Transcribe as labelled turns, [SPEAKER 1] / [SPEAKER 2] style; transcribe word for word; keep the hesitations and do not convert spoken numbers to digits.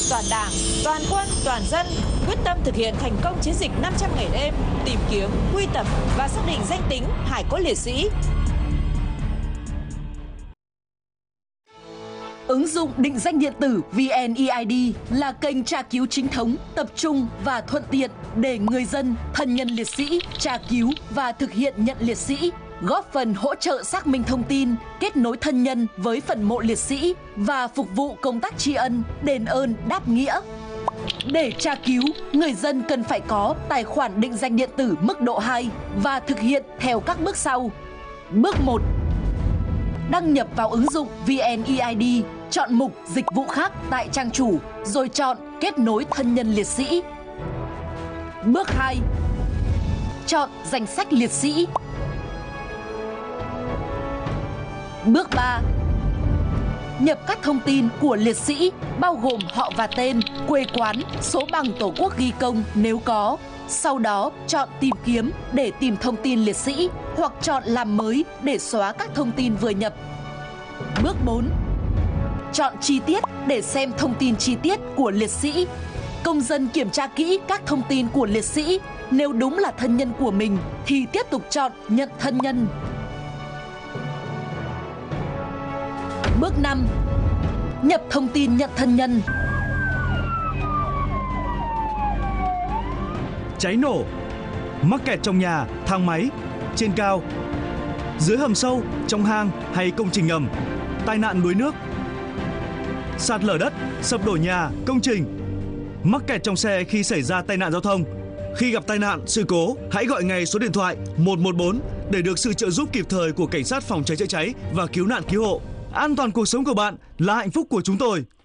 [SPEAKER 1] toàn Đảng, toàn quân, toàn dân quyết tâm thực hiện thành công chiến dịch năm trăm ngày đêm, tìm kiếm, quy tập và xác định danh tính hải cốt liệt sĩ.
[SPEAKER 2] Ứng dụng định danh điện tử vê en e i đê là kênh tra cứu chính thống, tập trung và thuận tiện để người dân, thân nhân liệt sĩ tra cứu và thực hiện nhận liệt sĩ, góp phần hỗ trợ xác minh thông tin, kết nối thân nhân với phần mộ liệt sĩ và phục vụ công tác tri ân, đền ơn, đáp nghĩa. Để tra cứu, người dân cần phải có tài khoản định danh điện tử mức độ hai và thực hiện theo các bước sau. Bước một. Đăng nhập vào ứng dụng vê en e i đê, chọn mục Dịch vụ khác tại trang chủ, rồi chọn Kết nối thân nhân liệt sĩ. Bước hai. Chọn danh sách liệt sĩ. Bước ba. Nhập các thông tin của liệt sĩ, bao gồm họ và tên, quê quán, số bằng Tổ quốc ghi công nếu có. Sau đó, chọn Tìm kiếm để tìm thông tin liệt sĩ hoặc chọn Làm mới để xóa các thông tin vừa nhập. Bước bốn. Chọn Chi tiết để xem thông tin chi tiết của liệt sĩ. Công dân kiểm tra kỹ các thông tin của liệt sĩ. Nếu đúng là thân nhân của mình thì tiếp tục chọn Nhận thân nhân. Bước năm. Nhập thông tin nhận thân nhân.
[SPEAKER 3] Cháy nổ, mắc kẹt trong nhà, thang máy, trên cao, dưới hầm sâu, trong hang hay công trình ngầm, tai nạn đuối nước, sạt lở đất, sập đổ nhà, công trình, mắc kẹt trong xe khi xảy ra tai nạn giao thông. Khi gặp tai nạn, sự cố, hãy gọi ngay số điện thoại một một bốn để được sự trợ giúp kịp thời của cảnh sát phòng cháy chữa cháy và cứu nạn cứu hộ. An toàn cuộc sống của bạn là hạnh phúc của chúng tôi.